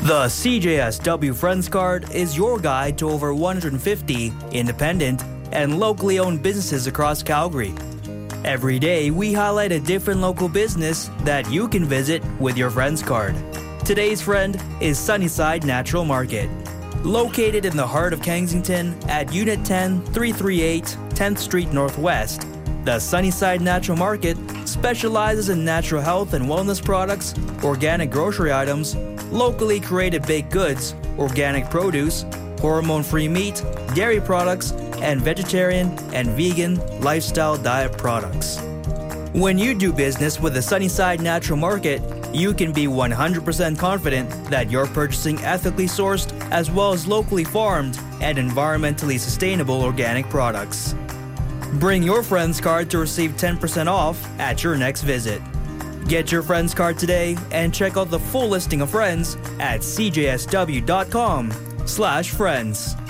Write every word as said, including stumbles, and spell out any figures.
The C J S W Friends Card is your guide to over one hundred fifty independent and locally owned businesses across Calgary. Every day, we highlight a different local business that you can visit with your Friends Card. Today's friend is Sunnyside Natural Market. Located in the heart of Kensington at Unit ten, three thirty-eight tenth Street Northwest, the Sunnyside Natural Market specializes in natural health and wellness products, organic grocery items, locally created baked goods, organic produce, hormone-free meat, dairy products, and vegetarian and vegan lifestyle diet products. When you do business with the Sunnyside Natural Market, you can be one hundred percent confident that you're purchasing ethically sourced as well as locally farmed and environmentally sustainable organic products. Bring your Friends Card to receive ten percent off at your next visit. Get your Friends Card today and check out the full listing of friends at c j s w dot com slash friends.